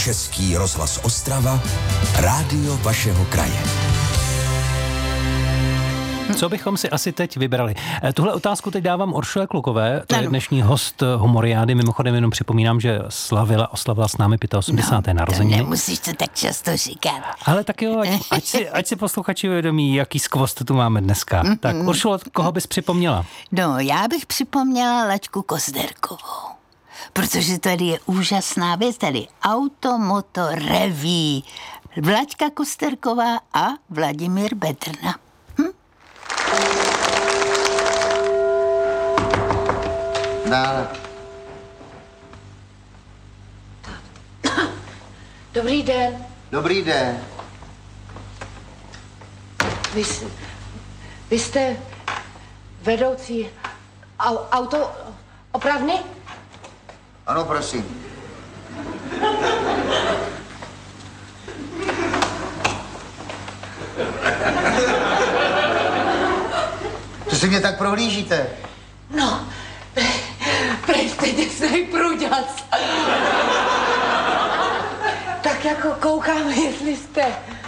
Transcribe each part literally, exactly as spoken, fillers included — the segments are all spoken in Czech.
Český rozhlas Ostrava, rádio vašeho kraje. Co bychom si asi teď vybrali? Tuhle otázku teď dávám Oršule Klukové, to je dnešní host Humoriády. Mimochodem jenom připomínám, že slavila, oslavila s námi osmdesátého No, narozeniny. To nemusíš to tak často říkat. Ale tak jo, ať, ať, si, ať si posluchači uvědomí, jaký skvost tu máme dneska. Mm-hmm. Tak Uršulo, koho bys připomněla? No, já bych připomněla Laďku Kozderkovou. Protože tady je úžasná věc, tady Automoto reví. Vlaďka Kosterková a Vladimír Bedrna. Hm? Dále. Dobrý den. Dobrý den. Vy, vy jste vedoucí au, auto opravny? Ano, prosím. Co si mě tak prohlížíte? No, prejste se průdělat. Tak jako koukám, jestli jste.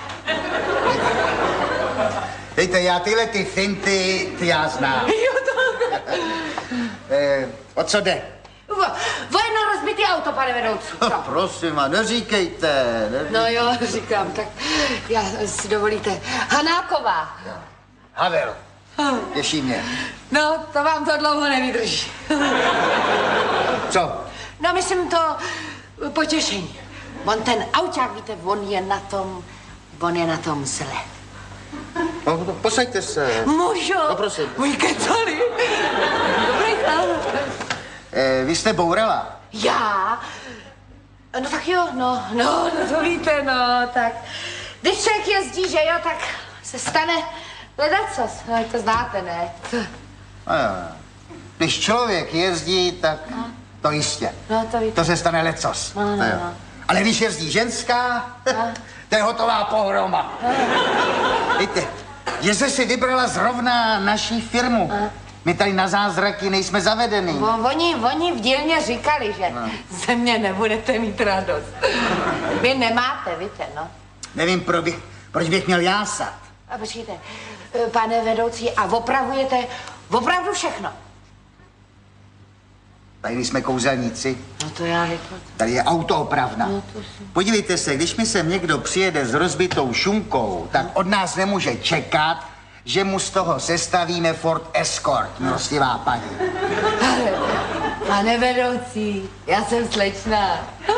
Dejte, já tyhle ty finty, ty já znám. Jo, to... eh, o co jde? O jedno rozbitý auto, pane vedoucí. No, prosím, a neříkejte, neříkejte. No jo, říkám, tak já si dovolíte. Hanáková. Havel, těší mě. No, to vám to dlouho nevydrží. Co? No, myslím to potěšení. On ten auták, víte, on je na tom, on je na tom zle. No, no, posaďte se. Můžu? No, prosím. Můj kecali. Dobrý chlap. Eh, vy jste bourala? Já? No tak jo, no, no, no to víte, no, tak. Když člověk jezdí, že jo, tak se stane ledacos. No, to znáte, ne? No, jo. Když člověk jezdí, tak no. To jistě. No, to víte. To se stane lecos. No, no, to jo. no. Ale když jezdí ženská, no. To je hotová pohroma. No. Víte, že jste si vybrala zrovna naší firmu. No. My tady na zázraky nejsme zavedení. O, oni, oni v dílně říkali, že no. Ze mě nebudete mít radost. Vy nemáte, víte, no. Nevím, pro bych, proč bych měl jásat. A počkejte, pane vedoucí, a opravujete opravdu všechno? Tady jsme kouzelníci. No to já jako... Tady je autoopravna. No to si... Podívejte se, když mi sem někdo přijede s rozbitou šunkou, tak od nás nemůže čekat, že mu z toho sestavíme Ford Escort, milostivá paní. Pane vedoucí, já jsem slečna.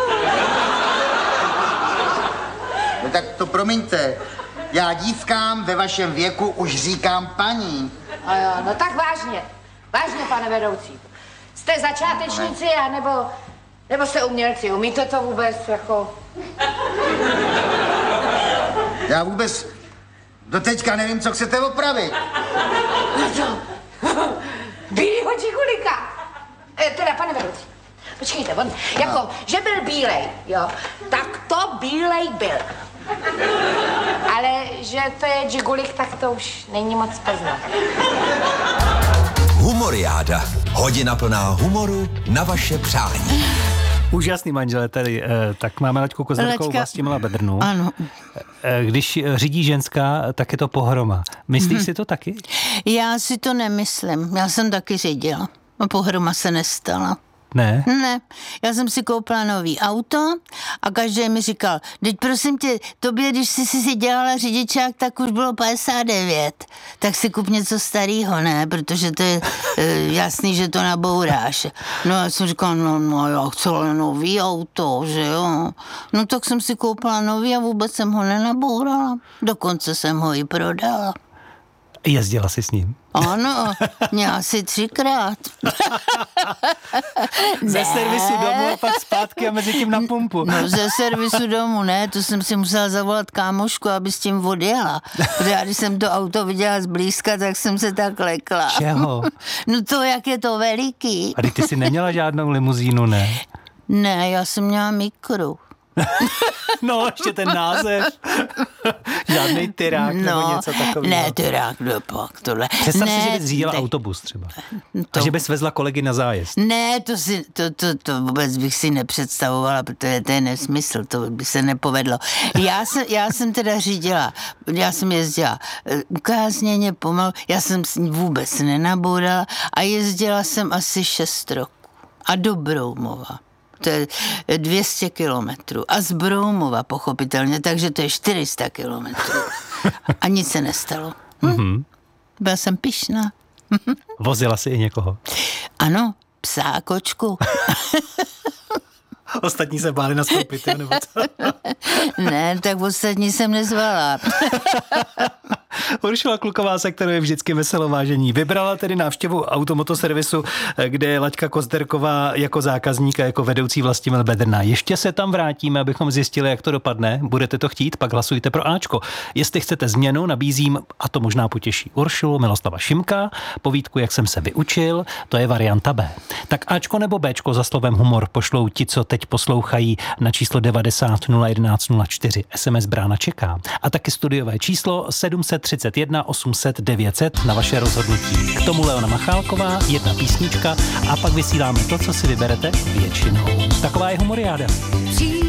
No tak to promiňte, já dívkám ve vašem věku už říkám paní. A jo, no tak vážně, vážně, pane vedoucí. Jste začátečníci, a nebo, nebo jste umělci, umíte to vůbec jako... Já vůbec do teďka nevím, co chcete opravit. No to, bílýho čigulika. E, teda, pane vedoucí, počkejte, on, jako, no. Že byl bílej, jo, tak to bílej byl. Ale že to je džigulik, tak to už není moc poznat. Humoriáda. Hodina plná humoru na vaše přání. Úžasný manžele tady. Tak máme Laďku Kozderkovou, Vlastimila Bedrnu. Ano. Když řídí ženská, tak je to pohroma. Myslíš mm-hmm. si to taky? Já si to nemyslím. Já jsem taky řídila. A pohroma se nestala. Ne? Ne, já jsem si koupila nový auto a každý mi říkal, teď prosím tě, tobě, když jsi si dělala řidičák, tak už bylo padesát devět, tak si kup něco starého, ne, protože to je e, jasný, že to nabouráš. No já jsem říkala, no, no já chci nový auto, že jo. No tak jsem si koupila nový a vůbec jsem ho nenabourala, dokonce jsem ho i prodala. Jezdila jsi s ním? Ano, měla si třikrát. Ze servisu domů a pak zpátky a mezi tím na pumpu. No ze servisu domů ne, to jsem si musela zavolat kámošku, aby s tím odjela. Protože já, když jsem to auto viděla zblízka, tak jsem se tak lekla. Čeho? No to, jak je to veliký. A ty jsi neměla žádnou limuzínu, ne? Ne, já jsem měla mikru. No, ještě ten název. Žádnej tyrák no, nebo něco takového. Ne, tyrák, no pak tohle. Představ ne, si, že bys řídila tak, autobus třeba. To, a že bys vezla kolegy na zájezd. Ne, to, si, to, to, to vůbec bych si nepředstavovala, protože to je nesmysl, to by se nepovedlo. Já jsem, já jsem teda řídila, já jsem jezdila ukázněně pomalu, já jsem vůbec nenabourala a jezdila jsem asi šest roků. A do Broumova. To je dvě stě kilometrů. A z Broumova, pochopitelně, takže to je čtyři sta kilometrů. A nic se nestalo. Hm? Mm-hmm. Byla jsem pyšná. Vozila jsi i někoho? Ano, psa a kočku. Ostatní se báli nastoupit, nebo co? Ne, tak ostatní jsem nezvala. Uršula Kluková, se kterou je vždycky veselo vážení. Vybrala tedy návštěvu automotoservisu, kde je Laďka Kozderková jako zákazník a jako vedoucí Vlastimil Bedrná. Ještě se tam vrátíme, abychom zjistili, jak to dopadne. Budete to chtít, pak hlasujte pro Ačko. Jestli chcete změnu, nabízím, a to možná potěší Uršulu, Miloslava Šimka, povídku, jak jsem se vyučil, to je varianta B. Tak Ačko nebo Bčko za slovem humor pošlou ti, co teď poslouchají na číslo devadesát nula jedenáct nula čtyři. es em es brána čeká. A taky studiové číslo sedm set třicet jedna osm set devět set na vaše rozhodnutí. K tomu Leona Machálková, jedna písnička a pak vysíláme to, co si vyberete většinou. Taková je humoriáda.